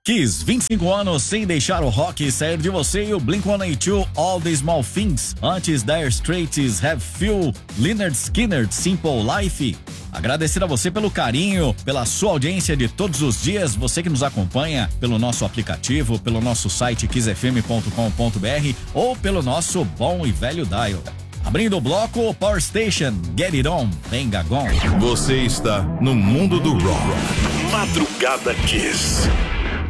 Kiss, 25 anos sem deixar o rock sair de você e o Blink-182, All the Small Things. Antes, Dire Straits, Have Few, Lynyrd Skynyrd, Simple Life. Agradecer a você pelo carinho, pela sua audiência de todos os dias, você que nos acompanha pelo nosso aplicativo, pelo nosso site kissfm.com.br ou pelo nosso bom e velho dial. Abrindo o bloco, Power Station, Get It On, Benga Gone. Você está no mundo do rock. Madrugada Kiss.